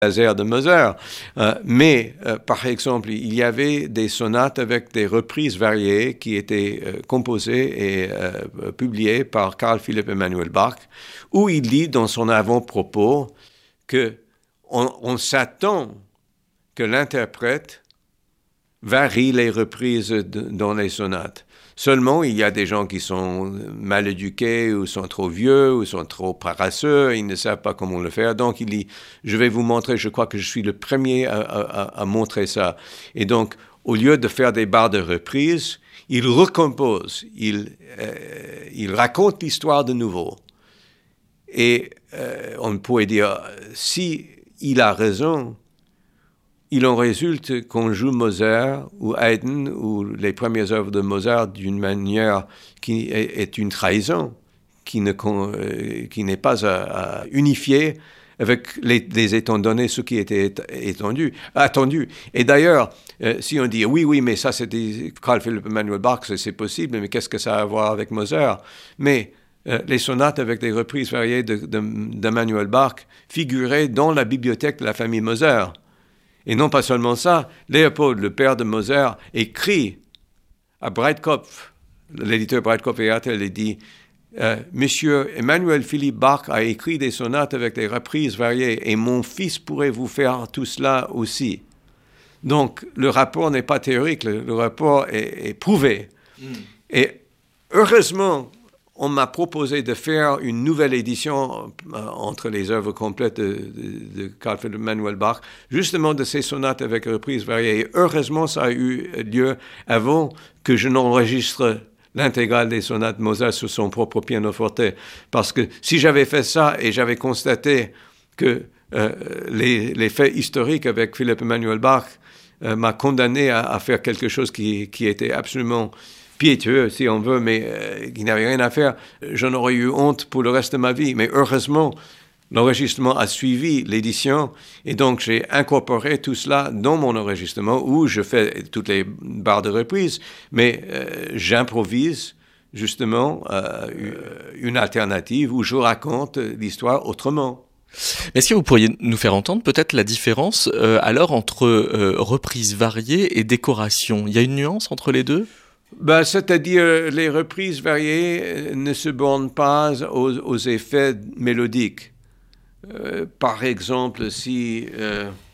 laser de Mozart. Mais, par exemple, il y avait des sonates avec des reprises variées qui étaient composées et publiées par Carl Philipp Emanuel Bach, où il dit dans son avant-propos qu'on s'attend que l'interprète varie les reprises dans les sonates. Seulement, il y a des gens qui sont mal éduqués ou sont trop vieux ou sont trop paresseux, ils ne savent pas comment le faire. Donc, il dit, je vais vous montrer, je crois que je suis le premier à montrer ça. Et donc, au lieu de faire des barres de reprise, il recompose, il raconte l'histoire de nouveau. Et on pourrait dire, si il a raison, il en résulte qu'on joue Mozart ou Haydn ou les premières œuvres de Mozart d'une manière qui est une trahison, qui n'est pas à unifier avec les étant donné ce qui était attendu. Et d'ailleurs, si on dit oui, mais ça c'était Carl Philipp Emanuel Bach, c'est possible, mais qu'est-ce que ça a à voir avec Mozart? Mais les sonates avec des reprises variées d'Emmanuel Bach figuraient dans la bibliothèque de la famille Mozart. Et non pas seulement ça, Léopold, le père de Mozart, écrit à Breitkopf, l'éditeur Breitkopf et Hartel, il dit Monsieur Emmanuel Philipp Bach a écrit des sonates avec des reprises variées et mon fils pourrait vous faire tout cela aussi. Donc, le rapport n'est pas théorique, le rapport est prouvé. Et heureusement, on m'a proposé de faire une nouvelle édition entre les œuvres complètes de Carl Philipp Emanuel Bach, justement de ces sonates avec reprises variées. Et heureusement, ça a eu lieu avant que je n'enregistre l'intégrale des sonates Mozart sur son propre pianoforte. Parce que si j'avais fait ça et j'avais constaté que les faits historiques avec Philipp Emanuel Bach m'a condamné à faire quelque chose qui était absolument piéteux, si on veut, mais qui n'avait rien à faire, j'en aurais eu honte pour le reste de ma vie. Mais heureusement, l'enregistrement a suivi l'édition et donc j'ai incorporé tout cela dans mon enregistrement où je fais toutes les barres de reprise, mais j'improvise justement une alternative où je raconte l'histoire autrement. Est-ce que vous pourriez nous faire entendre peut-être la différence alors entre reprises variées et décoration? Il y a une nuance entre les deux? C'est-à-dire, les reprises variées ne se bornent pas aux effets mélodiques. Par exemple, si